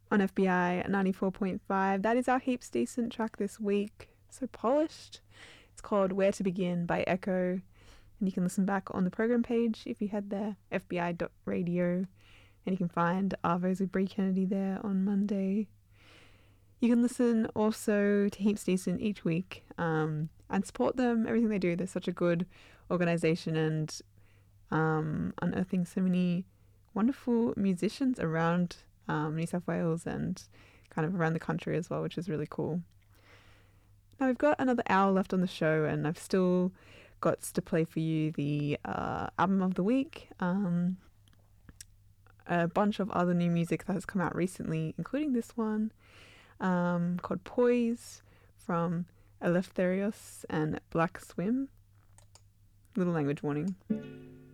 on FBI 94.5. That is our heaps decent track this week. So polished. It's called Where to Begin by Echo. And you can listen back on the program page if you head there, fbi.radio. And you can find Arvos with Brie Kennedy there on Monday. You can listen also to Heaps Decent each week and support them, everything they do. They're such a good organisation and unearthing so many wonderful musicians around New South Wales and kind of around the country as well, which is really cool. Now we've got another hour left on the show and I've still got to play for you the album of the week, a bunch of other new music that has come out recently, including this one called Poise from Eleftherios and Black Swim. Little language warning.